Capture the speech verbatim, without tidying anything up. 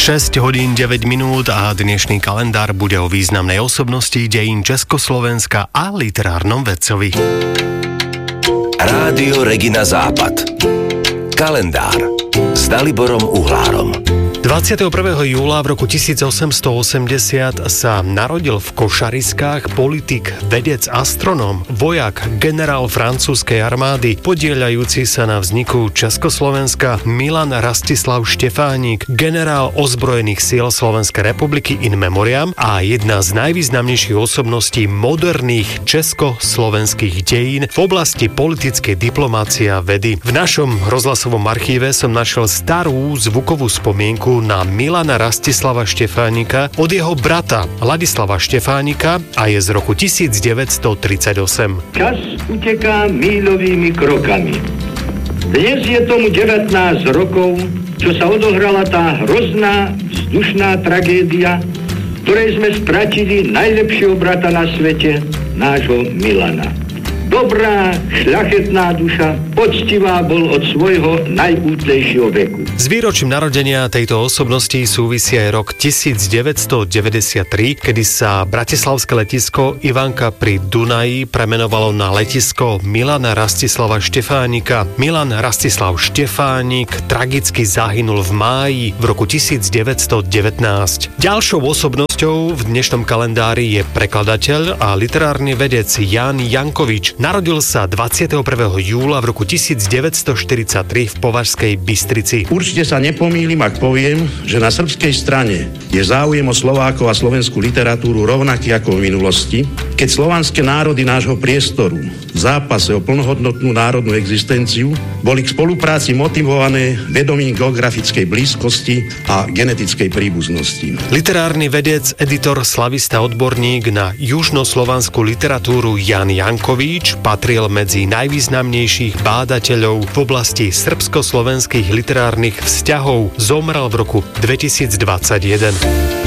šesť hodín deväť minút a dnešný kalendár bude o významnej osobnosti dejín Československa a literárnom vedcovi. Rádio Regina Západ. Kalendár s Daliborom Uhlárom. dvadsiateho prvého júla v roku tisícosemstoosemdesiat sa narodil v Košariskách politik, vedec, astronóm, vojak, generál francúzskej armády, podieľajúci sa na vzniku Československa Milan Rastislav Štefánik, generál ozbrojených síl Slovenskej republiky in memoriam a jedna z najvýznamnejších osobností moderných československých dejín v oblasti politickej diplomácie a vedy. V našom rozhlasovom archíve som našiel starú zvukovú spomienku na Milana Rastislava Štefánika od jeho brata Ladislava Štefánika a je z roku devätnásťtridsaťosem. Čas uteká míľovými krokami. Dnes je tomu devätnásť rokov, čo sa odohrala tá hrozná vzdušná tragédia, ktorej sme stratili najlepšieho brata na svete, nášho Milana. Dobrá, šľachetná duša, poctivá bol od svojho najútlejšieho veku. S výročím narodenia tejto osobnosti súvisí aj rok devätnásťstodeväťdesiattri, kedy sa bratislavské letisko Ivanka pri Dunaji premenovalo na letisko Milana Rastislava Štefánika. Milan Rastislav Štefánik tragicky zahynul v máji v roku devätnásťstodevätnásť. Ďalšou osobnosťou v dnešnom kalendári je prekladateľ a literárny vedec Ján Jankovič. Narodil sa dvadsiateho prvého júla v roku devätnásťstoštyridsaťtri v Považskej Bystrici. Určite sa nepomýlim, ak poviem, že na srbskej strane je záujem o Slovákov a slovenskú literatúru rovnaký ako v minulosti, keď slovanské národy nášho priestoru v zápase o plnohodnotnú národnú existenciu boli k spolupráci motivované vedomím geografickej blízkosti a genetickej príbuznosti. Literárny vedec, editor, slavista, odborník na južnoslovanskú literatúru Ján Jankovič patril medzi najvýznamnejších bádateľov v oblasti srbsko-slovenských literárnych vzťahov. Zomrel v roku dvetisícdvadsaťjeden.